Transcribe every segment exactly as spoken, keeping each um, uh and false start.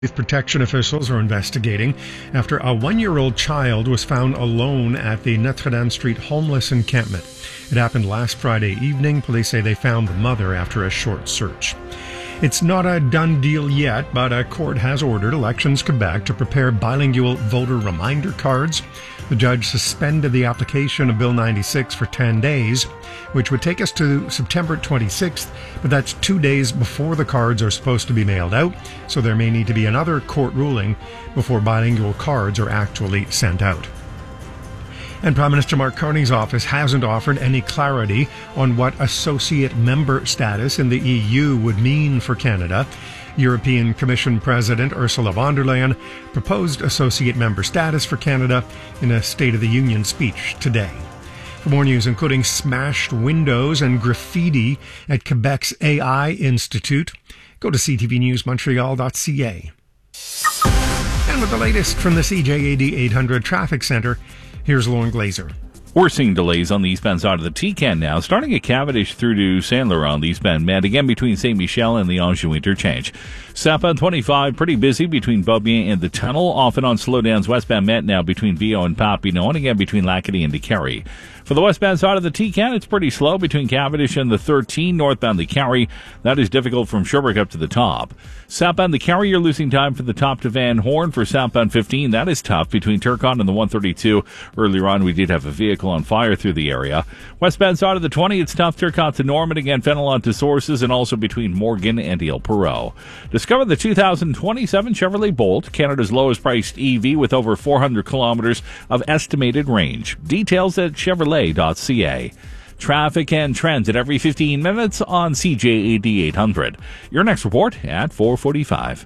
Protection officials are investigating after a one-year-old child was found alone at the Notre Dame Street homeless encampment. It happened last Friday evening. Police say they found the mother after a short search. It's not a done deal yet, but a court has ordered Elections Quebec to prepare bilingual voter reminder cards. The judge suspended the application of Bill ninety-six for ten days, which would take us to September twenty-sixth, but that's two days before the cards are supposed to be mailed out, so there may need to be another court ruling before bilingual cards are actually sent out. And Prime Minister Mark Carney's office hasn't offered any clarity on what associate member status in the E U would mean for Canada. European Commission President Ursula von der Leyen proposed associate member status for Canada in a State of the Union speech today. For more news, including smashed windows and graffiti at Quebec's A I Institute, go to c t v news montreal dot c a. And with the latest from the C J A D eight hundred Traffic Centre, here's Lauren Glazer. We're seeing delays on the eastbound side of the T C A N now, starting at Cavendish through to Saint Laurent on the eastbound Met, again between Saint Michel and the Anjou interchange. Southbound twenty-five, pretty busy between Beaubien and the tunnel, often on slowdowns westbound Met now between Viau and Papineau, and again between Lacadie and Décarie. For the westbound side of the T C A N, it's pretty slow between Cavendish and the thirteen, northbound the Décarie. That is difficult from Sherbrooke up to the top. Southbound the Décarie, you're losing time for the top to Van Horn. For southbound fifteen, that is tough between Turcotte and the one thirty-two. Earlier on, we did have a vehicle on fire through the area. Westbound side of the twenty, it's tough Turcotte to Norman, again Fenelon to Sources, and also between Morgan and Ile Perrot. Discover the two thousand twenty-seven Chevrolet Bolt, Canada's lowest priced E V with over four hundred kilometers of estimated range. Details at chevrolet dot c a. Traffic and transit every fifteen minutes on C J A D eight hundred. Your next report at four forty-five.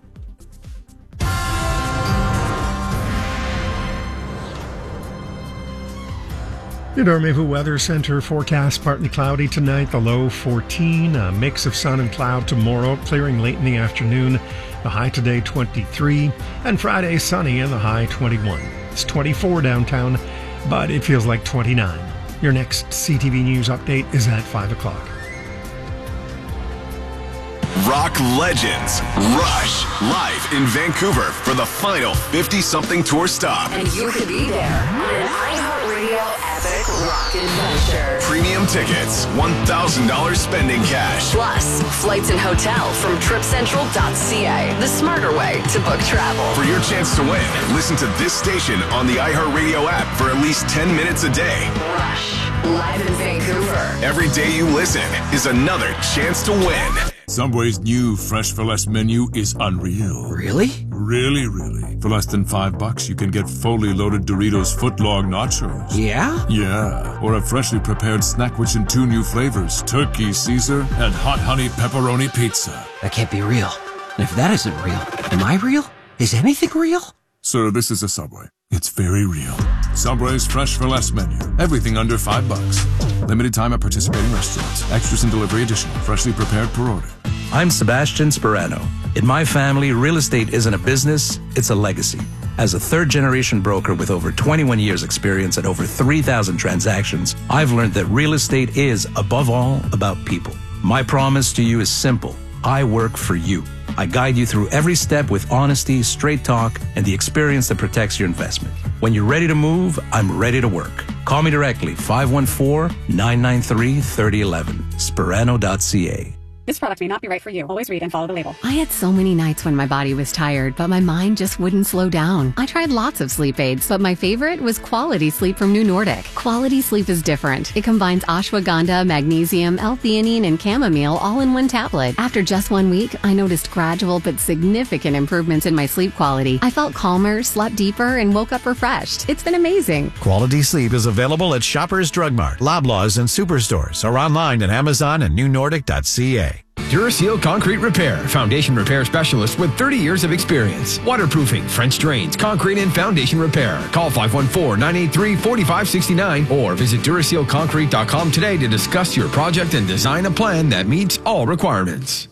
The Dormevu Weather Center forecast partly cloudy tonight, the low fourteen, a mix of sun and cloud tomorrow, clearing late in the afternoon, the high today twenty-three, and Friday sunny and the high twenty-one. It's twenty-four downtown, but it feels like twenty-nine. Your next C T V News update is at five o'clock. Rock legends Rush live in Vancouver for the final fifty-something tour stop. And you could be there on an iHeartRadio epic rock adventure. Premium tickets, one thousand dollars spending cash. Plus, flights and hotel from trip central dot c a, the smarter way to book travel. For your chance to win, listen to this station on the iHeartRadio app for at least ten minutes a day. Rush, live in Vancouver. Every day you listen is another chance to win. Subway's new Fresh for Less menu is unreal. Really? Really, really. For less than five bucks, you can get fully loaded Doritos footlong nachos. Yeah? Yeah. Or a freshly prepared snack with two new flavors, Turkey Caesar and Hot Honey Pepperoni Pizza. That can't be real. And if that isn't real, am I real? Is anything real? Sir, this is a Subway. It's very real. Subway's Fresh for Less menu. Everything under five bucks. Limited time at participating restaurants. Extras and delivery additional. Freshly prepared per order. I'm Sebastian Sperano. In my family, real estate isn't a business, it's a legacy. As a third-generation broker with over twenty-one years experience and over three thousand transactions, I've learned that real estate is, above all, about people. My promise to you is simple. I work for you. I guide you through every step with honesty, straight talk, and the experience that protects your investment. When you're ready to move, I'm ready to work. Call me directly, five one four, nine nine three, three oh one one, sperano dot c a. This product may not be right for you. Always read and follow the label. I had so many nights when my body was tired, but my mind just wouldn't slow down. I tried lots of sleep aids, but my favorite was Quality Sleep from New Nordic. Quality Sleep is different. It combines ashwagandha, magnesium, L-theanine, and chamomile all in one tablet. After just one week, I noticed gradual but significant improvements in my sleep quality. I felt calmer, slept deeper, and woke up refreshed. It's been amazing. Quality Sleep is available at Shoppers Drug Mart, Loblaws, and Superstores, or online at Amazon and new nordic dot c a. Duraseal Concrete Repair, foundation repair specialist with thirty years of experience. Waterproofing, French drains, concrete and foundation repair. Call five one four, nine eight three, four five six nine or visit duraseal concrete dot com today to discuss your project and design a plan that meets all requirements.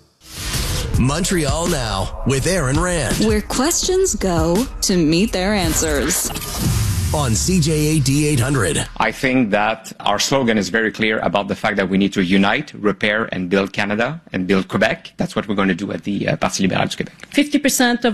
Montreal Now with Aaron Rand. Where questions go to meet their answers. on C J A D eight hundred. I think that our slogan is very clear about the fact that we need to unite, repair, and build Canada and build Quebec. That's what we're going to do at the uh, Parti libéral du Québec. fifty percent of